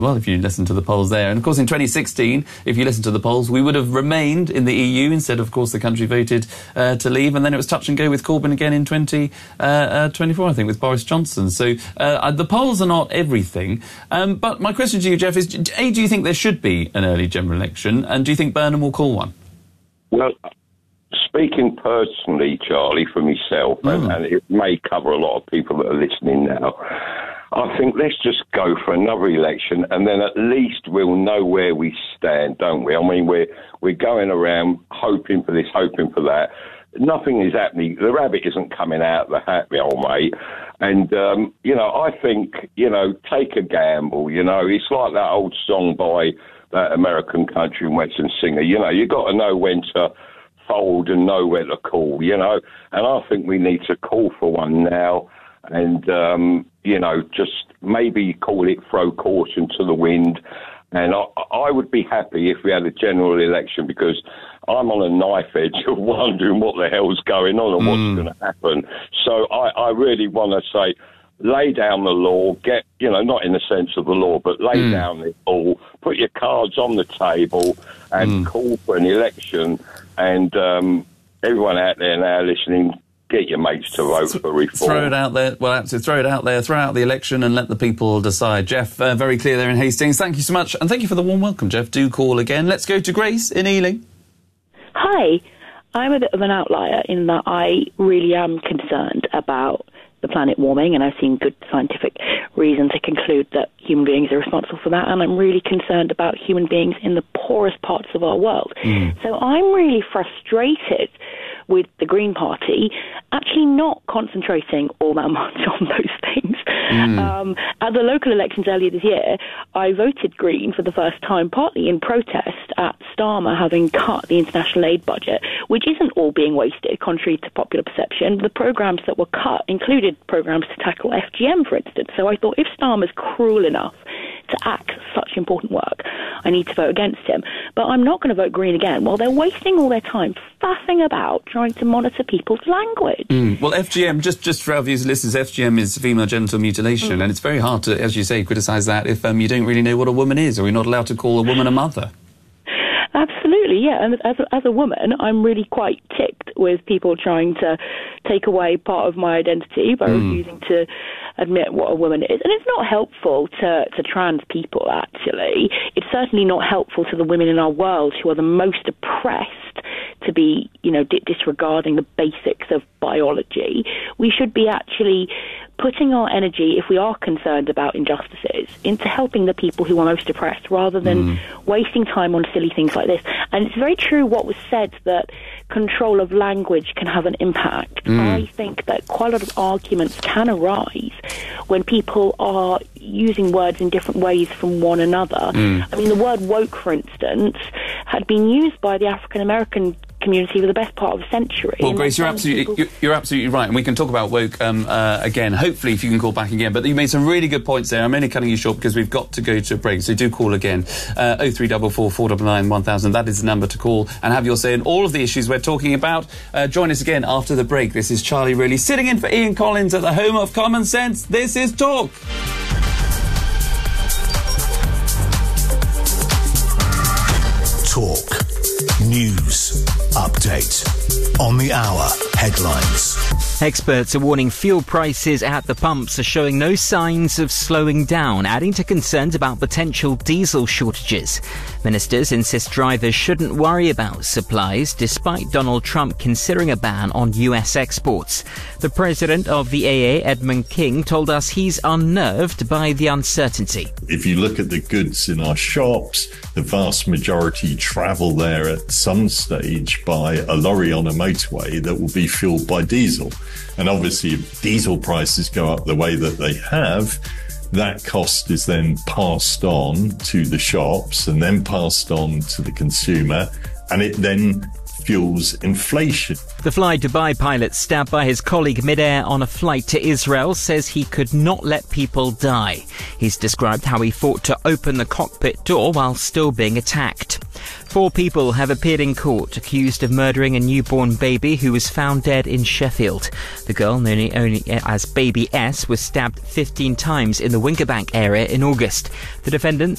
Well, if you listen to the polls there. And, of course, in 2016, if you listen to the polls, we would have remained in the EU. Instead, of course, the country voted to leave. And then it was touch and go with Corbyn again in 2024, I think, with Boris Johnson. So the polls are not everything. But my question to you, Jeff, is, A, do you think there should be an early general election? And do you think Burnham will call one? Well, speaking personally, Charlie, for myself, and it may cover a lot of people that are listening now, I think let's just go for another election, and then at least we'll know where we stand, don't we? I mean, we're going around hoping for this, hoping for that. Nothing is happening. The rabbit isn't coming out of the hat, my old mate. And, I think, take a gamble, It's like that old song by that American country and western singer. You got to know when to fold and know where to call, And I think we need to call for one now. And, just maybe call it throw caution to the wind. And I would be happy if we had a general election, because I'm on a knife edge of wondering what the hell's going on and what's going to happen. So I really want to say, lay down the law, get, not in the sense of the law, but lay down it all, put your cards on the table and call for an election. And everyone out there now listening, get your mates to vote for reform. Throw it out there. Well, absolutely, throw it out there. Throw out the election and let the people decide. Jeff, very clear there in Hastings. Thank you so much. And thank you for the warm welcome, Jeff. Do call again. Let's go to Grace in Ealing. Hi. I'm a bit of an outlier in that I really am concerned about the planet warming, and I've seen good scientific reason to conclude that human beings are responsible for that, and I'm really concerned about human beings in the poorest parts of our world. So I'm really frustrated with the Green Party actually not concentrating all that much on those things. At the local elections earlier this year, I voted Green for the first time, partly in protest at Starmer having cut the international aid budget, which isn't all being wasted, contrary to popular perception. The programmes that were cut included programmes to tackle FGM, for instance. So I thought, if Starmer's cruel enough to act such important work, I need to vote against him. But I'm not going to vote Green again while they're wasting all their time faffing about trying to monitor people's language. Well, FGM, just for our viewers and listeners, FGM is female genital mutilation, and it's very hard to, as you say, criticise that if you don't really know what a woman is, or you're not allowed to call a woman a mother. Absolutely, yeah. And as a woman, I'm really quite ticked with people trying to take away part of my identity by refusing to admit what a woman is. And it's not helpful to trans people, actually. It's certainly not helpful to the women in our world who are the most oppressed to be, disregarding the basics of biology. We should be actually putting our energy, if we are concerned about injustices, into helping the people who are most oppressed, rather than wasting time on silly things like this. And it's very true what was said, that control of language can have an impact. I think that quite a lot of arguments can arise when people are using words in different ways from one another. I mean, the word woke, for instance, had been used by the African American community for the best part of a century. Well, Grace, you're absolutely right, and we can talk about woke again, hopefully, if you can call back again. But you made some really good points there. I'm only cutting you short because we've got to go to a break, so do call again. 0344 499 1000, that is the number to call, and have your say in all of the issues we're talking about. Join us again after the break. This is Charlie Riley sitting in for Ian Collins at the home of common sense. This is Talk. Talk. News. Update. On the hour. Headlines. Experts are warning fuel prices at the pumps are showing no signs of slowing down, adding to concerns about potential diesel shortages. Ministers insist drivers shouldn't worry about supplies, despite Donald Trump considering a ban on US exports. The president of the AA, Edmund King, told us he's unnerved by the uncertainty. If you look at the goods in our shops, the vast majority travel there at some stage by a lorry on a motorway that will be fueled by diesel. And obviously, if diesel prices go up the way that they have, that cost is then passed on to the shops and then passed on to the consumer, and it then fuels inflation. The Fly Dubai pilot stabbed by his colleague mid-air on a flight to Israel says he could not let people die. He's described how he fought to open the cockpit door while still being attacked. 4 people have appeared in court accused of murdering a newborn baby who was found dead in Sheffield. The girl, known only as Baby S, was stabbed 15 times in the Winkerbank area in August. The defendants